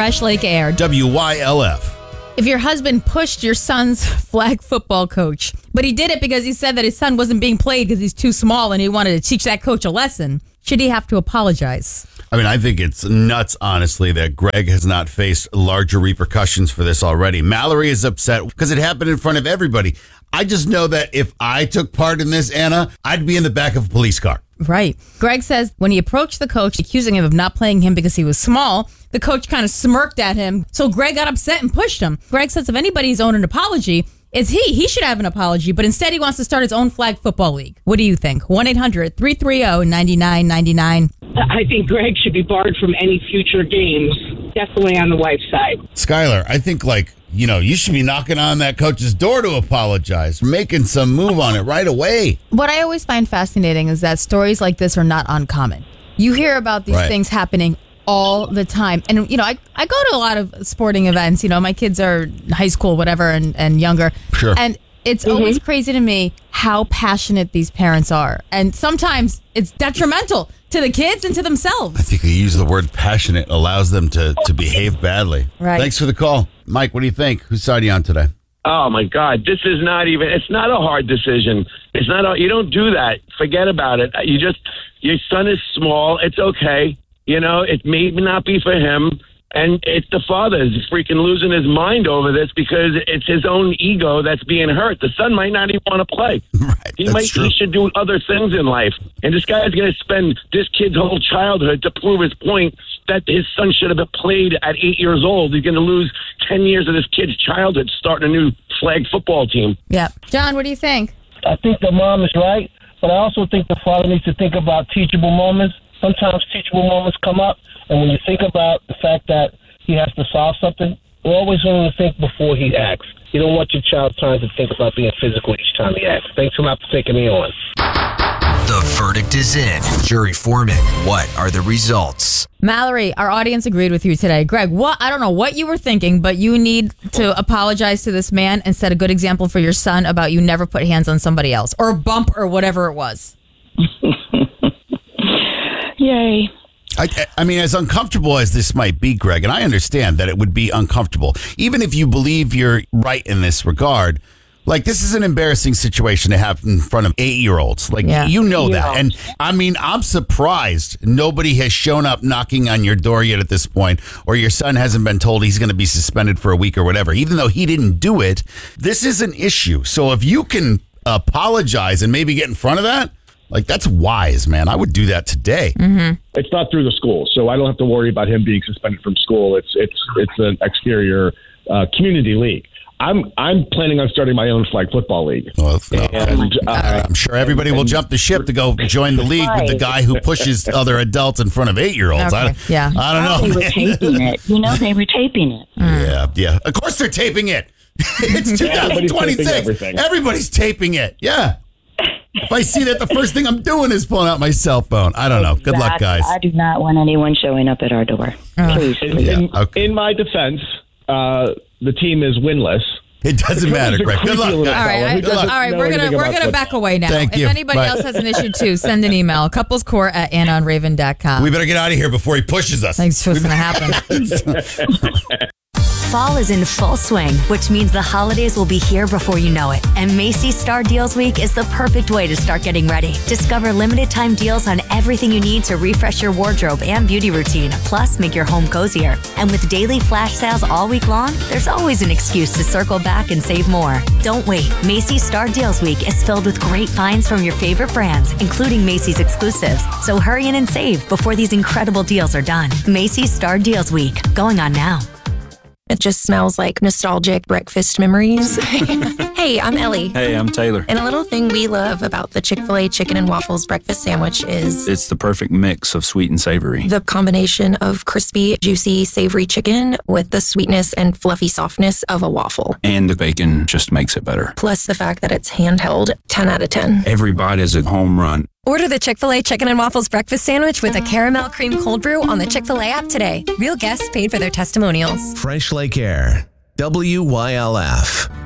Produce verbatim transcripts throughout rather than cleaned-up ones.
Fresh Lake Air. W Y L F. If your husband pushed your son's flag football coach, but he did it because he said that his son wasn't being played because he's too small and he wanted to teach that coach a lesson, should he have to apologize? I mean, I think it's nuts, honestly, that Greg has not faced larger repercussions for this already. Mallory is upset because it happened in front of everybody. I just know that if I took part in this, Anna, I'd be in the back of a police car. Right. Greg says when he approached the coach, accusing him of not playing him because he was small, the coach kind of smirked at him. So Greg got upset and pushed him. Greg says if anybody's owed an apology, it's he. He should have an apology, but instead he wants to start his own flag football league. What do you think? one eight hundred three three zero nine nine nine nine. I think Greg should be barred from any future games, definitely on the wife's side. Skylar, I think, like, you know, you should be knocking on that coach's door to apologize, making some move on it right away. What I always find fascinating is that stories like this are not uncommon. You hear about these Right. things happening all the time. And, you know, I, I go to a lot of sporting events. You know, my kids are in high school, whatever, and, and younger. Sure. And it's Mm-hmm. always crazy to me how passionate these parents are. And sometimes it's detrimental to the kids and to I themselves. think you use the word passionate allows them to, to behave badly. Right. Thanks for the call. Mike, what do you think? Whose side are you on today? Oh my God, this is not even, it's not a hard decision. It's not, a, you don't do that. Forget about it. You just, your son is small. It's okay. You know, it may not be for him. And it's the father is freaking losing his mind over this because it's his own ego that's being hurt. The son might not even want to play. Right, He that's might, true. he should do other things in life. And this guy is going to spend this kid's whole childhood to prove his point that his son should have been played at eight years old. He's going to lose ten years of this kid's childhood starting a new flag football team. Yeah. John, what do you think? I think the mom is right, but I also think the father needs to think about teachable moments. Sometimes teachable moments come up, and when you think about the fact that he has to solve something, we're always willing to think before he acts. You don't want your child trying to think about being physical each time he acts. Thanks a lot for taking me on. The verdict is in. Jury foreman, what are the results? Mallory, our audience agreed with you today. Greg, what I don't know what you were thinking, but you need to apologize to this man and set a good example for your son about you never put hands on somebody else or bump or whatever it was. Yay. I, I mean, as uncomfortable as this might be, Greg, and I understand that it would be uncomfortable, even if you believe you're right in this regard. Like, this is an embarrassing situation to have in front of eight-year-olds. Like, Yeah. you know Yeah. that. And, I mean, I'm surprised nobody has shown up knocking on your door yet at this point, or your son hasn't been told he's going to be suspended for a week or whatever. Even though he didn't do it, this is an issue. So if you can apologize and maybe get in front of that, like, that's wise, man. I would do that today. It's not through the school, so I don't have to worry about him being suspended from school. It's it's it's an exterior uh, community league. I'm I'm planning on starting my own flag football league. Well, no, And, uh, I'm sure everybody will jump the ship to go join the league with the guy who pushes other adults in front of eight-year-olds. I, Okay, yeah. I don't know. They were man. taping it. You know, they were taping it. Yeah, yeah. Of course they're taping it. It's two thousand twenty-six. taping everything. Everybody's taping it. Yeah. If I see that, the first thing I'm doing is pulling out my cell phone. I don't know. Good luck, guys. I do not want anyone showing up at our door. Please, in, please. in, okay. in my defense, uh, the team is winless. It doesn't The matter, coaches are Greg. Good creepy luck, little guys. All right, I, Who doesn't all right, know we're gonna anything we're about gonna football. back away now. Thank if you. anybody Bye. else has an issue too, send an email. Couples Court at anna on raven dot com. We better get out of here before he pushes us. Thanks for what's gonna happen. Fall is in full swing, which means the holidays will be here before you know it. And Macy's Star Deals Week is the perfect way to start getting ready. Discover limited time deals on everything you need to refresh your wardrobe and beauty routine, plus make your home cozier. And with daily flash sales all week long, there's always an excuse to circle back and save more. Don't wait. Macy's Star Deals Week is filled with great finds from your favorite brands, including Macy's exclusives. So hurry in and save before these incredible deals are done. Macy's Star Deals Week, going on now. It just smells like nostalgic breakfast memories. Hey, I'm Ellie. Hey, I'm Taylor. And a little thing we love about the Chick-fil-A chicken and waffles breakfast sandwich is It's the perfect mix of sweet and savory. the combination of crispy, juicy, savory chicken with the sweetness and fluffy softness of a waffle. And the bacon just makes it better. Plus the fact that it's handheld, ten out of ten. Every bite is a home run. Order the Chick-fil-A Chicken and Waffles Breakfast Sandwich with a caramel cream cold brew on the Chick-fil-A app today. Real guests paid for their testimonials. Fresh Lake Air. W Y L F.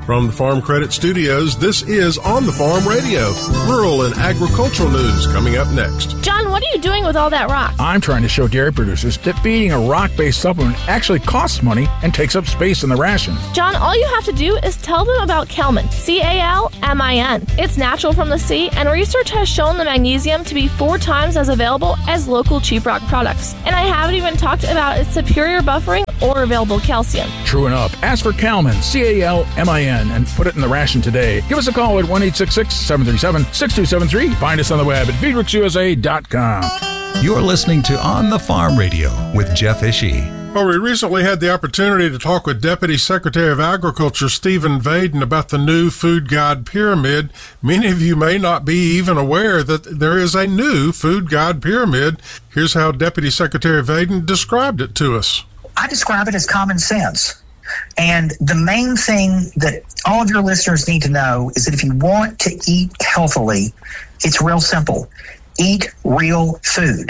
From the Farm Credit Studios, this is On the Farm Radio. Rural and agricultural news coming up next. John, what are you doing with all that rock? I'm trying to show dairy producers that feeding a rock-based supplement actually costs money and takes up space in the ration. John, all you have to do is tell them about Calmin, C A L M I N. It's natural from the sea, and research has shown the magnesium to be four times as available as local cheap rock products. And I haven't even talked about its superior buffering or available calcium. True enough. Ask for Calmin, C A L M I N, and put it in the ration today. Give us a call at one eight six six, seven three seven, six two seven three. Find us on the web at feedworks U S A dot com. You're listening to On the Farm Radio with Jeff Ishii. Well, we recently had the opportunity to talk with Deputy Secretary of Agriculture Stephen Vaden about the new Food Guide Pyramid. Many of you may not be even aware that there is a new Food Guide Pyramid. Here's how Deputy Secretary Vaden described it to us. I describe it as common sense. And the main thing that all of your listeners need to know is that if you want to eat healthily, it's real simple. Eat real food.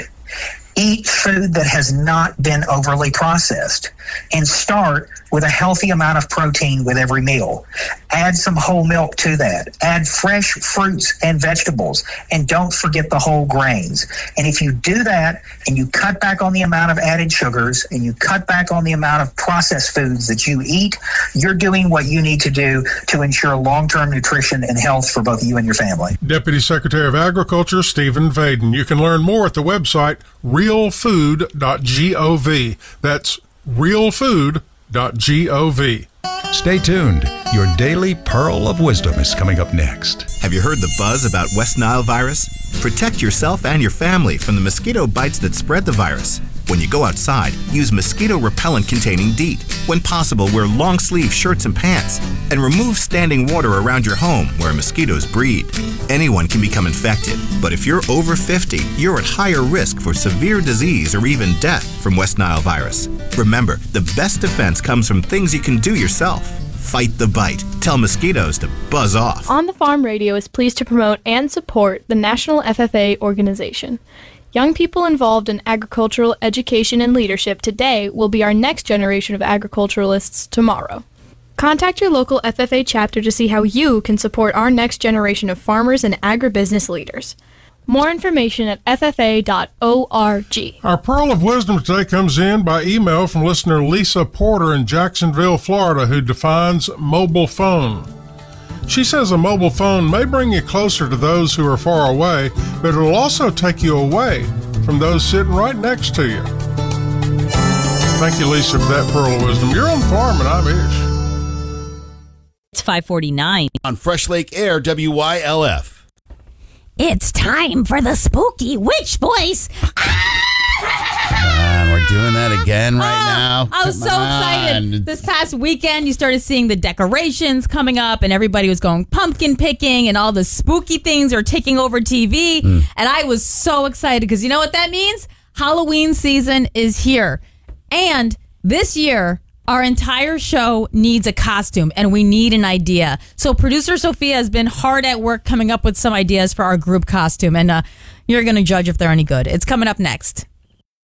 Eat food that has not been overly processed, and start with a healthy amount of protein with every meal. Add some whole milk to that. Add fresh fruits and vegetables, and don't forget the whole grains. And if you do that, and you cut back on the amount of added sugars, and you cut back on the amount of processed foods that you eat, you're doing what you need to do to ensure long-term nutrition and health for both you and your family. Deputy Secretary of Agriculture Stephen Vaden. You can learn more at the website real food dot gov. That's real food dot gov. Stay tuned. Your daily pearl of wisdom is coming up next. Have you heard the buzz about West Nile virus? Protect yourself and your family from the mosquito bites that spread the virus. When you go outside, use mosquito repellent containing DEET. When possible, wear long sleeve shirts and pants. And remove standing water around your home where mosquitoes breed. Anyone can become infected, but if you're over fifty, you're at higher risk for severe disease or even death from West Nile virus. Remember, the best defense comes from things you can do yourself. Fight the bite. Tell mosquitoes to buzz off. On the Farm Radio is pleased to promote and support the National F F A organization. Young people involved in agricultural education and leadership today will be our next generation of agriculturalists tomorrow. Contact your local F F A chapter to see how you can support our next generation of farmers and agribusiness leaders. More information at f f a dot org. Our Pearl of Wisdom today comes in by email from listener Lisa Porter in Jacksonville, Florida, who defines mobile phone. She says a mobile phone may bring you closer to those who are far away, but it will also take you away from those sitting right next to you. Thank you, Lisa, for that Pearl of Wisdom. You're on the farm, and I'm Ish. It's five forty-nine. On Fresh Lake Air, W Y L F. It's time for the spooky witch voice. And we're doing that again right oh, now. I was Come so on. excited. This past weekend, you started seeing the decorations coming up, and everybody was going pumpkin picking, and all the spooky things are taking over T V. Mm. And I was so excited because you know what that means? Halloween season is here. And this year, our entire show needs a costume, and we need an idea. So producer Sophia has been hard at work coming up with some ideas for our group costume, and uh, you're going to judge if they're any good. It's coming up next.